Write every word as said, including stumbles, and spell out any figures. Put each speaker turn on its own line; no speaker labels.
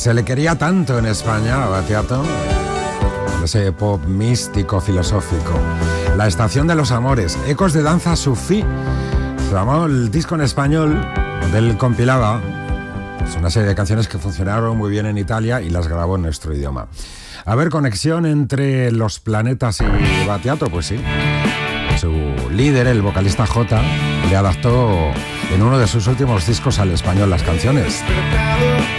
Se le quería tanto en España a Battiato, ese pop místico, filosófico. La estación de los amores, ecos de danza sufí. Se llamó el disco en español, donde él compilaba pues, una serie de canciones que funcionaron muy bien en Italia y las grabó en nuestro idioma. A ver, conexión entre los planetas y Battiato, pues sí. Su líder, el vocalista Jota, le adaptó en uno de sus últimos discos al español las canciones.